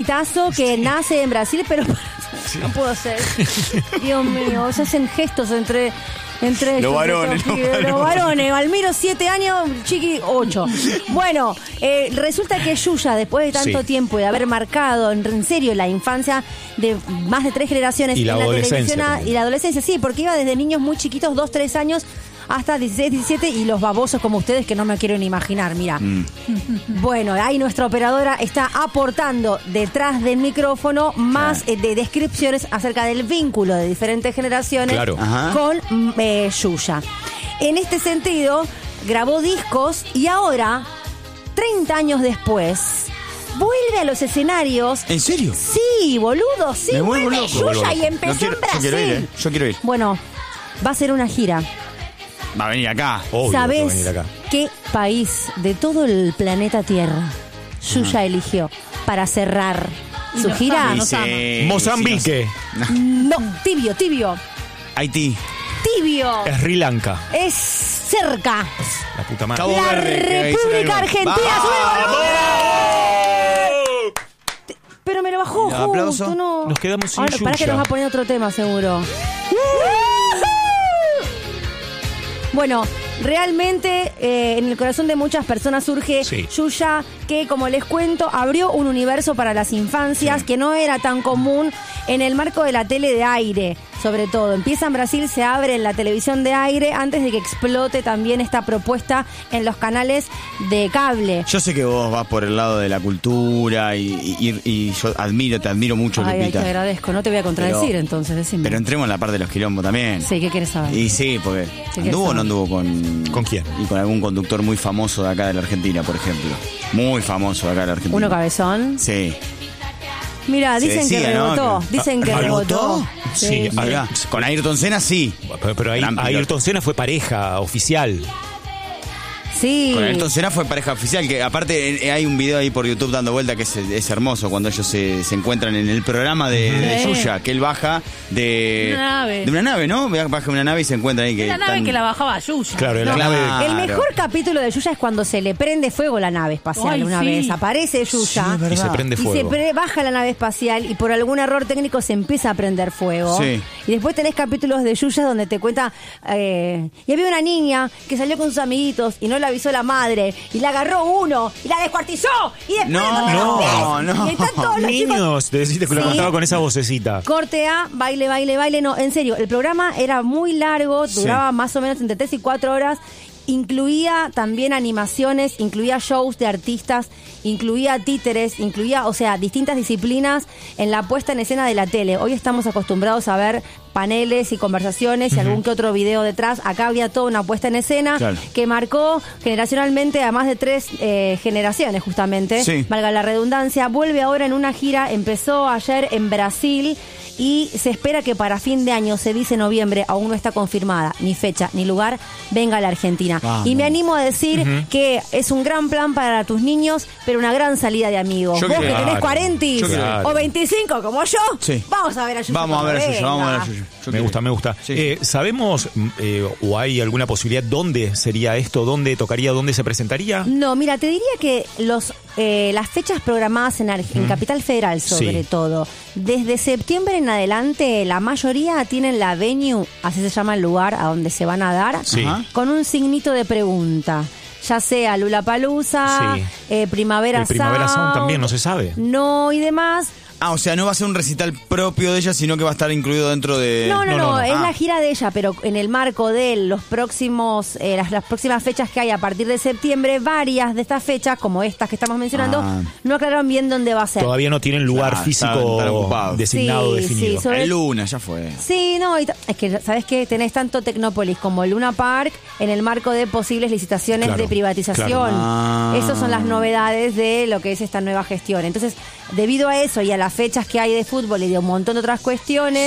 gestazo que nace en Brasil, pero no puedo ser. Dios mío, se hacen gestos entre ellos. Los varones. Los varones. Almiro 7 años, Chiqui 8. Bueno, resulta que Yuya, después de tanto tiempo y de haber marcado en serio la infancia de más de 3 generaciones y la en la adolescencia televisión y la adolescencia, sí, porque iba desde niños muy chiquitos, 2, 3 años, hasta 16, 17 y los babosos como ustedes que no me quiero ni imaginar, mira. Bueno, ahí nuestra operadora está aportando detrás del micrófono más de descripciones acerca del vínculo de diferentes generaciones con Yuya. En este sentido, grabó discos y ahora, 30 años después, vuelve a los escenarios. ¿En serio? Sí, boludo, sí, me vuelvo vuelve loco. Yuya y empezó en Brasil. Yo quiero ir. Bueno, va a ser una gira. Va a venir acá. Obvio, ¿Sabés va a venir acá. qué país de todo el planeta Tierra Yuya eligió para cerrar su gira? Mozambique. No, tibio. Haití. Tibio. Sri Lanka. Es cerca. La puta madre. Cabo La Verde, que República ahí Argentina. ¡Vamos! Pero me lo bajó ¿Y el aplauso? justo, no. Nos quedamos sin Ahora, para que Yuya. nos va a poner otro tema, seguro. Bueno, realmente en el corazón de muchas personas surge Yuya, que como les cuento, abrió un universo para las infancias que no era tan común en el marco de la tele de aire, sobre todo. Empieza en Brasil, se abre en la televisión de aire antes de que explote también esta propuesta en los canales de cable. Yo sé que vos vas por el lado de la cultura y yo te admiro mucho, Ay, Lupita. te agradezco, no te voy a contradecir, Pero- entonces, decime. Pero entremos en la parte de los quilombos también. Sí, ¿qué quieres saber? Y sí, porque ¿Qué ¿anduvo o quieres no anduvo ¿Con quién? Y con algún conductor muy famoso de acá de la Argentina, por ejemplo. Muy famoso de acá de la Argentina. ¿Uno cabezón? Sí. Mira, Se dicen decía, que ¿no? rebotó. Que- Dicen que rebotó. Sí, Sí. Mirá, con Ayrton Senna sí. Pero Gran piloto. Ayrton Senna fue pareja oficial. Sí. Con Ayrton Senna fue pareja oficial, que aparte hay un video ahí por YouTube dando vuelta que es hermoso cuando ellos se encuentran en el programa de Yuya, que él baja de Una nave. de una nave, ¿no? Baja de una nave y se encuentra ahí que La nave están- que la bajaba Yuya. Claro, la No, nave. el mejor capítulo de Yuya es cuando se le prende fuego la nave espacial. Ay, Una sí. vez aparece Yuya Y se prende y se fuego. baja la nave espacial y por algún error técnico se empieza a prender fuego. Sí. Y después tenés capítulos de Yuya donde te cuenta y había una niña que salió con sus amiguitos y no le avisó la madre y la agarró uno y la descuartizó y después No. y están todos los chicos. Niños, te decís que lo Sí. contaba con esa vocecita. Corte A, baile. No, en serio, el programa era muy largo, duraba más o menos entre 3 y 4 horas. Incluía también animaciones, incluía shows de artistas, incluía títeres, incluía, o sea, distintas disciplinas en la puesta en escena de la tele. Hoy estamos acostumbrados a ver paneles y conversaciones y algún que otro video detrás. Acá había toda una puesta en escena que marcó generacionalmente a más de 3 generaciones, justamente. Sí. Valga la redundancia. Vuelve ahora en una gira, empezó ayer en Brasil. Y se espera que para fin de año, se dice noviembre, aún no está confirmada ni fecha ni lugar, venga a la Argentina. Vamos. Y me animo a decir que es un gran plan para tus niños, pero una gran salida de amigos. Yo Vos creo- que tenés 40 Yo creo- o 25 como yo, Sí. vamos a ver a Yuya. Vamos a ver a cuando Yuya, vamos a ver a venga. Yuya. Yo Me creo- gusta. Sí. ¿Sabemos o hay alguna posibilidad dónde sería esto? ¿Dónde tocaría? ¿Dónde se presentaría? No, mira, te diría que las fechas programadas en Capital Federal, sobre todo, desde septiembre en adelante, la mayoría tienen la venue, así se llama el lugar a donde se van a dar, Sí. con un signito de pregunta. Ya sea Lollapalooza, Primavera El Primavera Sound Sound, también, no se sabe. No, y demás. Ah, o sea, no va a ser un recital propio de ella, sino que va a estar incluido dentro de... No, es Ah. la gira de ella, pero en el marco de los próximos, las próximas fechas que hay a partir de septiembre, varias de estas fechas, como estas que estamos mencionando, no aclararon bien dónde va a ser. Todavía no tienen lugar Claro, físico están ocupados. designado, Sí, definido. sí, sobre- El Luna, ya fue. Sí, no, es que, ¿sabes qué? Tenés tanto Tecnópolis como Luna Park en el marco de posibles licitaciones Claro, de privatización. claro. Ah. Esas son las novedades de lo que es esta nueva gestión. Entonces, debido a eso y a las fechas que hay de fútbol y de un montón de otras cuestiones,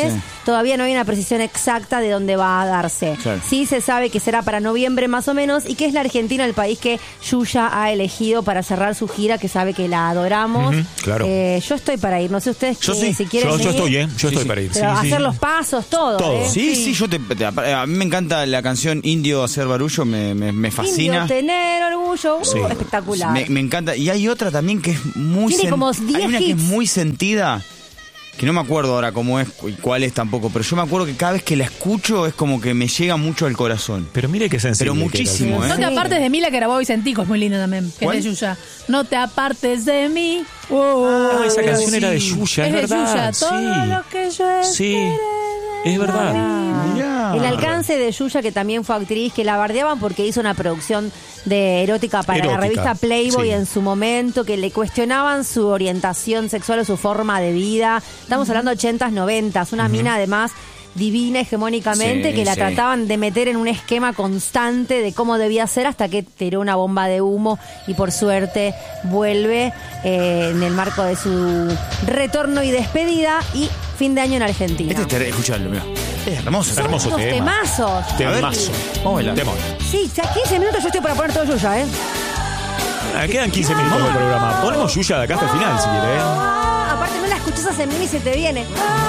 todavía no hay una precisión exacta de dónde va a darse. Claro. Sí se sabe que será para noviembre más o menos y que es la Argentina el país que Yuya ha elegido para cerrar su gira, que sabe que la adoramos. Claro. Yo estoy para ir, no sé ustedes Yo sí. si quieren Yo ir, estoy, yo estoy Sí, para ir. pero hacer los pasos, todo. Todo. Sí, yo a mí me encanta la canción Indio Hacer Barullo, me fascina. Indio, tener orgullo, Sí. espectacular. Me encanta. Y hay otra también que es muy Tiene como 10 hay una que es hits. muy sentida, que no me acuerdo ahora cómo es y cuál es tampoco, pero yo me acuerdo que cada vez que la escucho es como que me llega mucho al corazón. Pero mire qué sensible. Pero muchísimo, Sí. No te apartes de mí, la que grabó Vicentico, es muy linda también, que ¿Cuál? es de Yuya. No te apartes de mí. Ah, esa canción sí. era de Yuya, es de verdad. Yuya, todo lo que yo Sí, esperé es verdad. Mirá. El alcance de Yuya, que también fue actriz, que la bardeaban porque hizo una producción de erótica para la revista Playboy sí. en su momento, que le cuestionaban su orientación sexual o su forma de vida. Estamos hablando 80s, 90s, una mina además divina hegemónicamente, Sí, que la sí. trataban de meter en un esquema constante de cómo debía ser hasta que tiró una bomba de humo y por suerte vuelve en el marco de su retorno y despedida y fin de año en Argentina. Escuchalo, mirá. Es hermoso. Son hermoso unos tema. temazos. Temazo. Vamos a bailar. Temón. Sí, ya 15 minutos yo estoy para poner todo Yuya, ¿eh? Ah, quedan 15 minutos del programa. Ponemos Yuya de acá hasta el final, si quiere, ¿eh? Aparte no la escuchas hace mil y se te viene.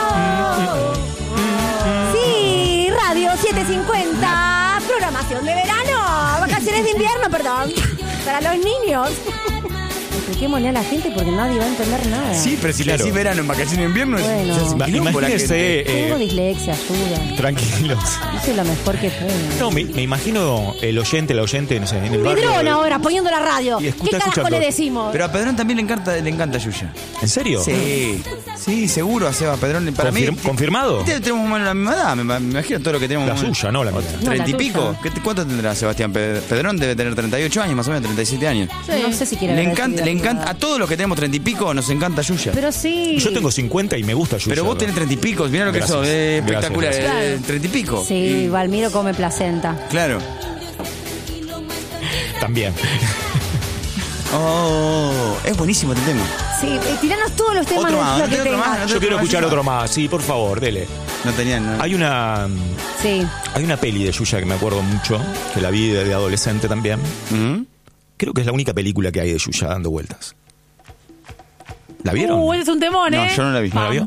Sí, Radio 750, programación de verano, vacaciones de invierno, perdón, para los niños. Expliquémosle a la gente porque nadie va a entender nada. Sí, pero si Claro. le decís verano en vacaciones de invierno, Bueno. ya es un quilombo la gente. Imagínese, Tengo dislexia, ayuda. tranquilos. Hice lo mejor que pude. No, me imagino el oyente, la oyente, no sé, en el barrio. Pedrón ahora, poniendo la radio. Y ¿Qué está carajo escuchando. le decimos? Pero a Pedrón también le encanta Yuya. ¿En serio? Sí, seguro a Seba Pedrón. Para mí, ¿Confirmado? tenemos más o menos la misma edad, me imagino todo lo que tenemos. La más o menos. suya, no la mía. No, la 30 y tuya. pico. ¿Cuánto tendrá Sebastián Pedrón? Debe tener 38 años, más o menos, 37 años. No sé si quiere Le ver encanta, ese video. a todos los que tenemos 30 y pico nos encanta Yuya. Pero sí. Yo tengo 50 y me gusta Yuya. Pero vos tenés 30 y pico, mirá lo que Gracias. sos, espectacular, Gracias. 30 y pico. Sí, Valmiro come placenta. Claro. También. Oh, es buenísimo este tema. Sí, tiranos todos los temas Otro de más, lo ¿no que tenés otro tengas. más? ¿No Yo quiero escuchar Yuya? otro más. Sí, por favor, dele. No tenían, ¿no? Hay una peli de Yuya que me acuerdo mucho, que la vi de adolescente también. Ujú. Creo que es la única película que hay de Yuya dando vueltas. ¿La vieron? Ese es un temón, No, ¿eh? yo no la vi. ¿No la vio?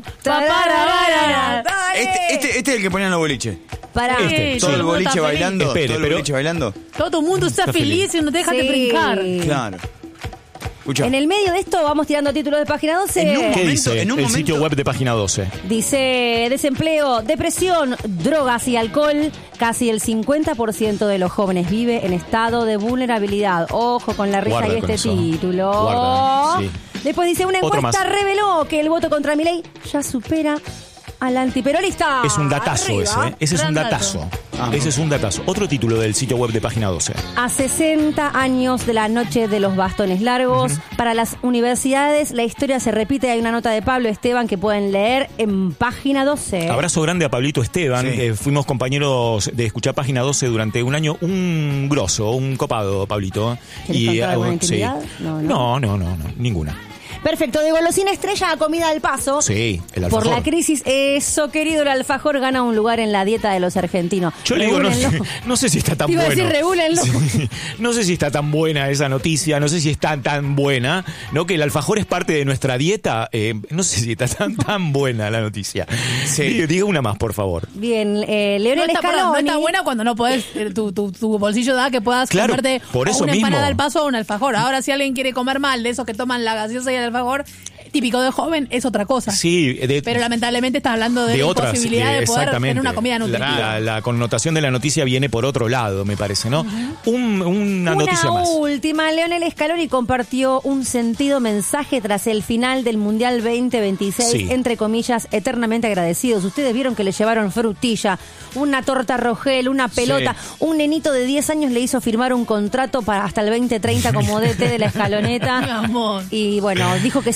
Este es el que ponían los boliches. Para Este, Todo sí. el boliche Está feliz. bailando. Espere, todo el pero- boliche bailando. Todo tu mundo está, Está feliz feliz. y no te dejas de brincar. Claro. Escucha. En el medio de esto vamos tirando títulos de página 12. En un ¿Qué momento- dice en un el momento- sitio web de Página 12? Dice desempleo, depresión, drogas y alcohol. Casi el 50% de los jóvenes vive en estado de vulnerabilidad. Ojo con la risa Guarda y con este eso. título. Guarda, sí. Después dice, una Otro encuesta más. reveló que el voto contra Milei ya supera al antiperonista. Es un datazo Arriba. ese, ¿eh? Ese es un Gran datazo. dato. Ese es un datazo. Otro título del sitio web de Página 12. A 60 años de la noche de los bastones largos, para las universidades la historia se repite. Hay una nota de Pablo Esteban que pueden leer en Página 12. Abrazo grande a Pablito Esteban. Sí. Fuimos compañeros de escuchar Página 12 durante un año. Un grosso, un copado, Pablito. ¿Querés contar alguna sí. intimidad? No, ninguna. Perfecto, de golosina estrella a comida del paso. Sí, el Por alfajor. la crisis, eso querido, el alfajor gana un lugar en la dieta de los argentinos. Yo le digo, Regúlenlo. no sé si está tan Te iba a bueno. decir, regúlenlo. Sí. No sé si está tan buena esa noticia, no sé si está tan buena, ¿no? Que el alfajor es parte de nuestra dieta. No sé si está tan buena la noticia. Sí. Diga una más, por favor. Bien, No Leonel está, perdón, no Scaloni. está buena cuando no podés, tu bolsillo da que puedas Claro, comerte por eso una mismo. empanada al paso o un alfajor. Ahora, si alguien quiere comer mal de esos que toman la gaseosa y el alfajor, típico de joven, es otra cosa. Sí, Pero lamentablemente estás hablando de la otras, imposibilidad de poder exactamente. tener una comida nutritiva. La connotación de la noticia viene por otro lado, me parece, ¿no? Una noticia Una más. última, Leonel Scaloni compartió un sentido mensaje tras el final del Mundial 2026, Sí. entre comillas, eternamente agradecidos. Ustedes vieron que le llevaron frutilla, una torta Rogel, una pelota. Un nenito de 10 años le hizo firmar un contrato para hasta el 2030 como DT de la Escaloneta. Mi amor. Y bueno, dijo que se iba al dentista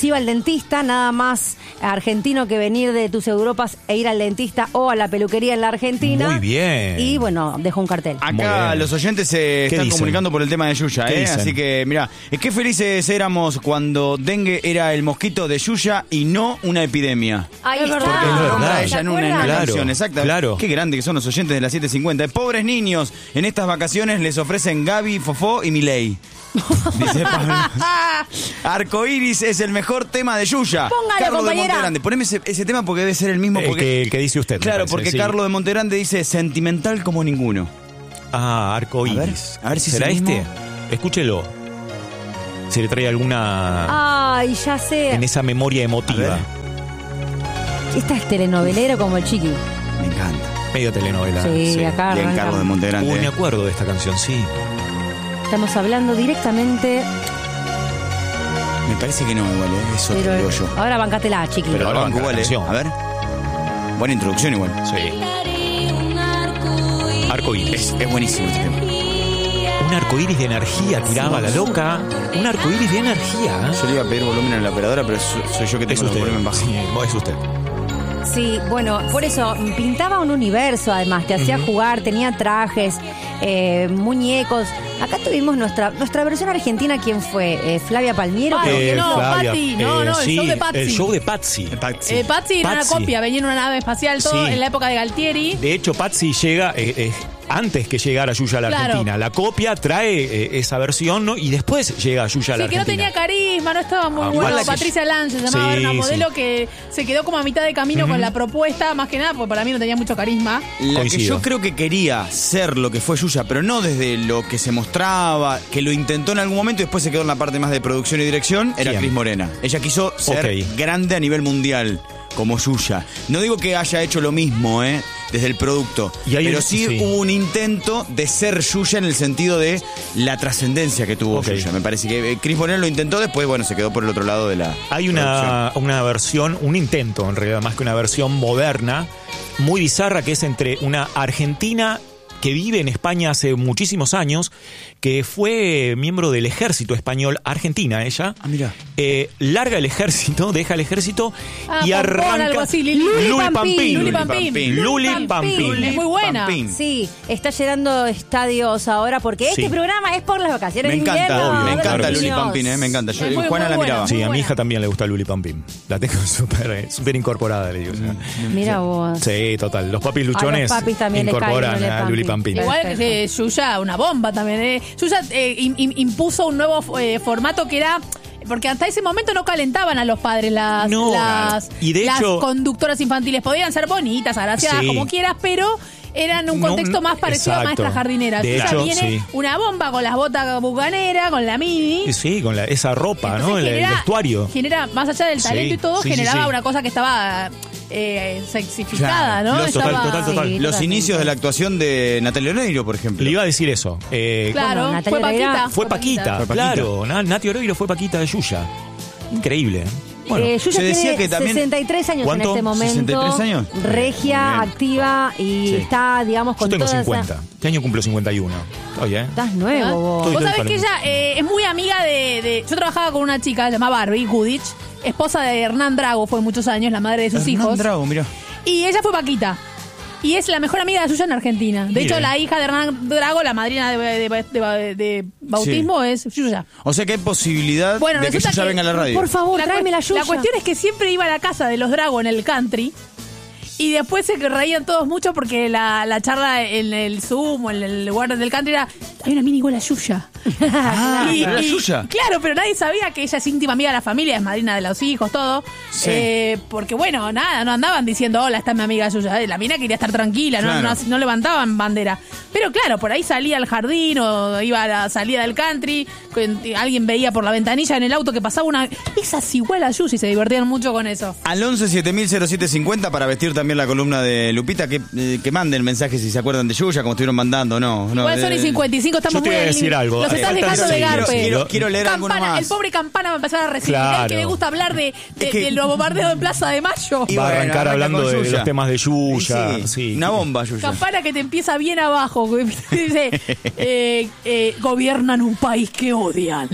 dentista, nada más argentino que venir de tus Europas e ir al dentista o a la peluquería en la Argentina. Muy bien. Y bueno, dejo un cartel. Acá los oyentes se están dicen? comunicando por el tema de Yuya, ¿Qué dicen? Así que, mira, qué felices éramos cuando dengue era el mosquito de Yuya y no una epidemia. Ahí Es está. verdad. Porque lo verdad. nombra ¿Se ella en una acuerdan? Claro, canción, exacta. claro. Qué grande que son los oyentes de las 7:50. Pobres niños, en estas vacaciones les ofrecen Gaby, Fofó y Milei. Dice Pablo. Arcoiris es el mejor tema de Yuya. Póngalo, Carlos de compañera. Montegrande. Poneme ese tema porque debe ser el mismo. Porque, El que dice usted. me claro, parece, porque sí. Carlos de Montegrande dice sentimental como ninguno. Ah, arcoíris. A ver si es ¿Será el mismo. este? Escúchelo. Se le trae alguna Ay, ya sé. en esa memoria A emotiva. ver. Esta es telenovelero como el Chiqui. Me encanta. Medio telenovela. Sí, acá Bien, arrancamos. Carlos de Montegrande. Uy, me acuerdo de esta canción, sí. Estamos hablando directamente, Me parece que no, igual, es otro, pero digo yo. ahora bancatela, Chiqui. Pero Ahora ahora banco banca la igual, canción. A ver. Buena introducción igual. Sí. Arcoíris. Es buenísimo este tema. Un arcoíris de energía tiraba la loca. Un arcoíris de energía. Yo le iba a pedir volumen a la operadora, pero soy yo que Es tengo el usted. volumen bajo. Sí, es usted. Sí, bueno, por eso pintaba un universo, además, te hacía jugar, tenía trajes, muñecos. Acá tuvimos nuestra versión argentina, ¿quién fue? Flavia Palmiero. Ay, creo. no, Patti, no, el sí, show de Patsy. El show de Patsy. Patsy era una Patsy. copia, venía en una nave espacial, todo Sí. en la época de Galtieri. De hecho, Patsy llega antes que llegara Yuya a la Claro. Argentina. La copia trae esa versión, ¿no? Y después llega Yuya a la Sí, que no Argentina. tenía carisma, no estaba muy igual bueno. la que- Patricia Lange se llamaba, Sí, era una modelo sí. que se quedó como a mitad de camino con la propuesta, más que nada, porque para mí no tenía mucho carisma. La que Coincido. yo creo que quería ser lo que fue Yuya, pero no desde lo que se mostraba, que lo intentó en algún momento y después se quedó en la parte más de producción y dirección, era ¿Quién? Cris Morena. Ella quiso ser Ok. grande a nivel mundial, como Yuya. No digo que haya hecho lo mismo, desde el producto, Y hay pero un- sí, sí. hubo un intento de ser Yuya en el sentido de la trascendencia que tuvo Ok. Yuya. Me parece que Cris Morena lo intentó, después, bueno, se quedó por el otro lado de la Hay producción. una versión, un intento en realidad, más que una versión moderna, muy bizarra, que es entre una argentina que vive en España hace muchísimos años, que fue miembro del ejército español, argentina ella. Ah, mira. Larga el ejército, deja el ejército y Pompón, arranca. algo así, Luli Pampín. Pampín. Luli Pampín. Luli Pampín. Es muy buena. Pampín. Sí, está llenando estadios ahora porque Sí. este programa es por las vacaciones Me de encanta, invierno. obvio, me de encanta los Luli niños. Pampín, me encanta. Yo, Es muy, Juana muy la buena. miraba. Sí, Muy a mi buena. hija también le gusta Luli Pampín. La tengo súper incorporada, le digo. o sea. Mira vos. Sí, total. Los papis luchones A los papis también le incorporan cae a Luli Pampín. Perfecto. Igual que Yuya, una bomba también. Yuya impuso un nuevo formato que era. Porque hasta ese momento no calentaban a los padres las, No, las, y de las hecho- conductoras infantiles. Podían ser bonitas, agraciadas, Sí. como quieras, pero eran un No, contexto más parecido a exacto. maestra jardinera. De Yuya hecho, viene sí. una bomba con las botas bucaneras, con la mini. Sí, con esa ropa, Entonces ¿no? El genera- vestuario. Genera, más allá del Sí, talento y todo, sí, sí, generaba sí. una cosa que estaba sexificada, Claro. ¿no? Los- Total, Estaba- total, total. Sí, Los totalmente. inicios de la actuación de Natalia Oreiro, por ejemplo. Le iba a decir eso. Claro, Bueno, Natalia fue Paquita. Oreiro- Fue Paquita, Fue Paquita. claro. Nati Oreiro fue Paquita de Yuya. Increíble. Bueno, Yuya se decía tiene que también- 63 años ¿Cuánto? en este momento. 63 años. Regia, Bien. activa y Sí. está, digamos, yo con tengo toda 50. esa... Este año cumplo 51. Oye, Estás nuevo, ¿Ah? vos. Estoy- Vos sabés estoy que ella es muy amiga de. Yo trabajaba con una chica llamada Barbie Gudich, esposa de Hernán Drago, fue muchos años, la madre de sus Hernán hijos. Drago, mirá. Y ella fue Paquita. Y es la mejor amiga de Yuya en Argentina. De Mire. hecho, la hija de Hernán Drago, la madrina de bautismo, es Yuya. O sea que hay posibilidad Bueno, de que resulta Yuya que- venga a la radio. Por favor, tráeme la Yuya. La cuestión es que siempre iba a la casa de los Drago en el country. Y después se reían todos mucho porque la charla en el Zoom o en el lugar del country era: hay una mini igual a Yuya. Ah, pero era Yuya. Claro, pero nadie sabía que ella es íntima amiga de la familia, es madrina de los hijos, todo. Sí. Porque bueno, nada, no andaban diciendo: hola, está mi amiga Yuya. La mina quería estar tranquila, Claro. no levantaban bandera. Pero claro, por ahí salía al jardín o iba a la salida del country, alguien veía por la ventanilla en el auto que pasaba una... Esas igual a Yuya y se divertían mucho con eso. Al 11 7000 0750 para vestir también también la columna de Lupita, que manden mensajes si se acuerdan de Yuya, como estuvieron mandando, no. Igual son y 55, estamos yo te muy voy a al decir límite. algo. Los estás dejando de garpe. Quiero leer alguno Campana, más. el pobre Campana va a empezar a recibir, Claro. que le gusta hablar de que- los bombardeos en Plaza de Mayo. Y Va a bueno, arrancar arranca hablando con de Yuya. los temas de Yuya. Sí, Sí. una bomba, Yuya. Campana que te empieza bien abajo. Dice, gobiernan un país que odian.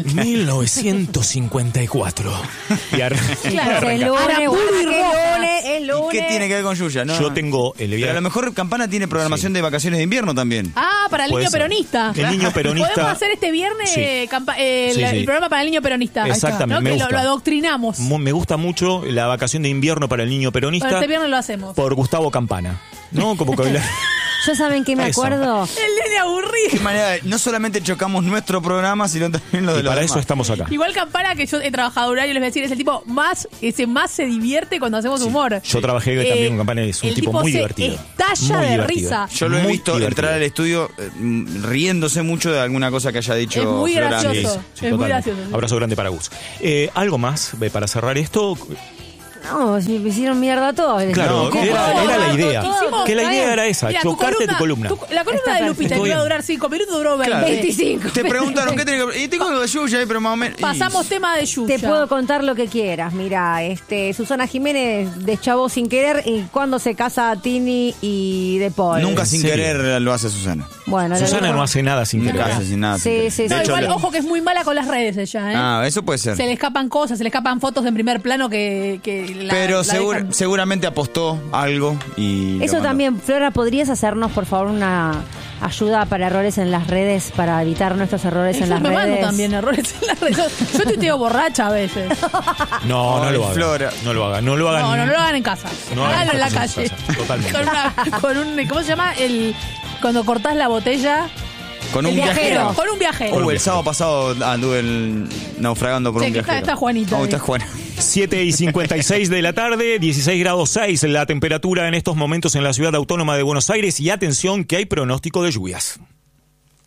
1954. Y Claro, arranca. el lunes, Aramburu y guarda que Rojas. el ¿Y lunes. qué tiene que ver con Yuya? No, Yo tengo el Pero a lo mejor Campana tiene programación de vacaciones de invierno también. Ah, para el Puede niño ser. peronista. El niño peronista. Podemos hacer este viernes Sí. el Sí. programa para el niño peronista. Exactamente, ¿No? me Que gusta. lo adoctrinamos. Me gusta mucho la vacación de invierno para el niño peronista. Bueno, este viernes lo hacemos. Por Gustavo Campana. ¿No? Como que Yo saben que me Eso. acuerdo. El nene aburrido. Qué manera de- no solamente chocamos nuestro programa, sino también lo de y los para demás. eso estamos acá. Igual Campana, que yo he trabajado horario, les voy a decir, es el tipo más se divierte cuando hacemos humor. Yo trabajé también con Campana y es un el tipo muy se divertido. estalla Muy de divertido. risa. Yo lo he Muy visto divertido. entrar al estudio riéndose mucho de alguna cosa que haya dicho Es muy Flor gracioso. Ángel. Es muy totalmente. gracioso. Abrazo grande para Gus. Algo más para cerrar esto. No, si me hicieron mierda todo. Claro, No, ¿cómo? era la idea. Hicimos- Que la está idea bien. era esa, Mira, chocarte tu columna. La columna Está de perfecto. Lupita, que Estoy iba a bien. durar 5 minutos, duró 20. Claro. 25. Te preguntaron qué tiene que... Y tengo algo de Yuya, pero más o menos... y- Pasamos tema de Yuya. Te puedo contar lo que quieras. Mira, Susana Jiménez deschavó sin querer y cuando se casa Tini y De Paul. Nunca ¿En sin serio? querer lo hace Susana. Bueno, Susana no hace nada sin querer. Nunca hace sin nada. Sí, sin querer. sí, De sí. No, hecho, igual, le- ojo que es muy mala con las redes ella, ¿eh? Ah, eso puede ser. Se le escapan cosas, se le escapan fotos en primer plano que Pero la dejan- seguramente apostó algo y... lo Eso mandó. también, Flora, ¿podrías hacernos, por favor, una ayuda para errores en las redes, para evitar nuestros errores Yo en las me mando redes? también errores en las redes. Yo tuiteo borracha a veces. No, no Ay, lo hagan. Flora. No lo hagan. No lo hagan. No lo hagan en casa. No hagan Háganlo en la cosas en calle. casa, totalmente. Con un, ¿cómo se llama? Cuando cortás la botella. Con un El viajero. Con un viajero. El sábado pasado anduve naufragando por Sí, un que viajero. está Juanita Oh, ahí. está Juana. 7:56 de la tarde, 16 grados 6 la temperatura en estos momentos en la ciudad autónoma de Buenos Aires y atención que hay pronóstico de lluvias.